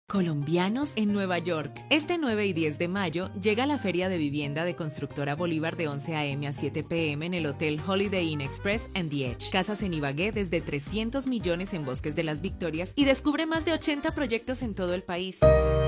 Colombianos en Nueva York. Este 9 y 10 de mayo llega la Feria de Vivienda de Constructora Bolívar de 11 a.m. a 7 p.m. en el Hotel Holiday Inn Express and The Edge. Casas en Ibagué desde 300 millones en Bosques de las Victorias y descubre más de 80 proyectos en todo el país.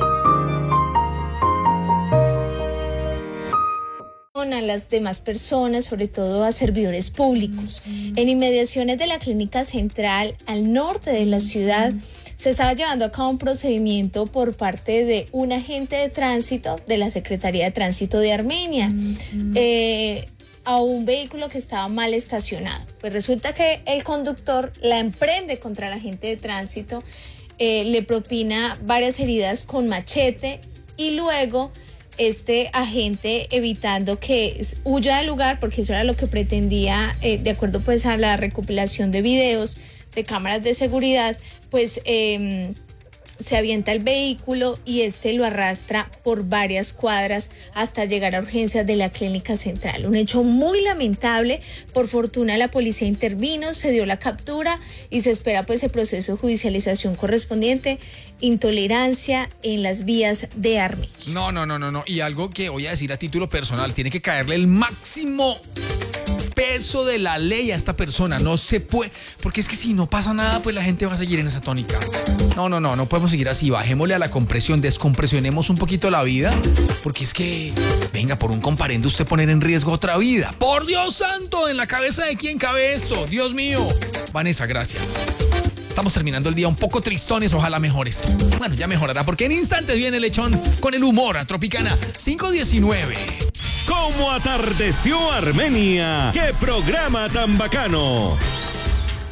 A las demás personas, sobre todo a servidores públicos. En inmediaciones de la Clínica Central, al norte de la ciudad, se estaba llevando a cabo un procedimiento por parte de un agente de tránsito de la Secretaría de Tránsito de Armenia a un vehículo que estaba mal estacionado. Pues resulta que el conductor la emprende contra el agente de tránsito, le propina varias heridas con machete y luego este agente, evitando que huya del lugar, porque eso era lo que pretendía, de acuerdo pues a la recopilación de videos de cámaras de seguridad, pues se avienta el vehículo y lo arrastra por varias cuadras hasta llegar a urgencias de la Clínica Central. Un hecho muy lamentable. Por fortuna la policía intervino, se dio la captura y se espera pues el proceso de judicialización correspondiente. Intolerancia en las vías de Armenia. No. Y algo que voy a decir a título personal, tiene que caerle el máximo peso de la ley a esta persona. No se puede, porque es que si no pasa nada, pues la gente va a seguir en esa tónica. No podemos seguir así. Bajémosle a la compresión, descompresionemos un poquito la vida, porque es que, venga, por un comparendo usted poner en riesgo otra vida. ¡Por Dios santo! ¿En la cabeza de quién cabe esto? ¡Dios mío! Vanessa, gracias. Estamos terminando el día un poco tristones, ojalá mejore esto. Bueno, ya mejorará, porque en instantes viene el lechón con el humor a Tropicana 519. ¿Cómo atardeció Armenia? ¡Qué programa tan bacano!